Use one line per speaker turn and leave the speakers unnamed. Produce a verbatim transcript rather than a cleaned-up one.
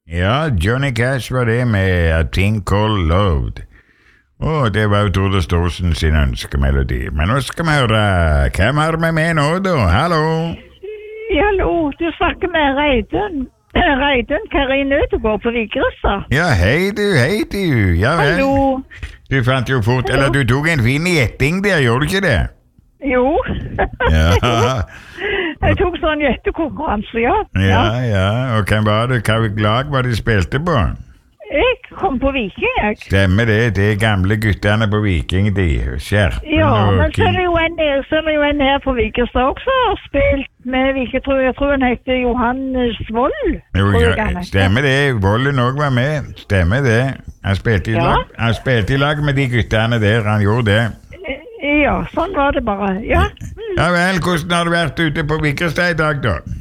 Ja, Johnny Cash var det med A Thing Called Love. Å, det var jo Tore Storsen sin ønskemelodi. Men nå skal vi høre, hvem har vi med nå da? Hallo?
Hallo, du snakker med Reidun. Reidun Karin Ødegård på Vigrestad.
Ja, hei du, hei du. Ja vel.
Hallo.
Du fant jo fort,
Hallo.
eller du tok en fin gjetting der, gjorde du ikke det?
Jo.
Ja.
Jeg tok sånn gjettekonkurranse, ja.
Ja, ja, og hvem var det? Hva lag var de spilte på?
Jeg kom på Viking, jeg.
Stemmer det, det er gamle gutterne på Viking, de. Skjerpen
Ja,
og
men så er
King.
det jo en, så er det jo en her på Vigrestad også som har spilt med Viking, tror jeg, jeg tror han heter Johannes Vold.
Jo,
tror jeg
ja,
han heter.
stemmer det, Volden også var med, stemmer det. Han spilte, i
Ja.
lag, han spilte i lag med de gutterne der, han gjorde det.
Ja, sånn var det bare, ja.
Ja vel, hvordan har du vært ute på Vigrestad i dag da?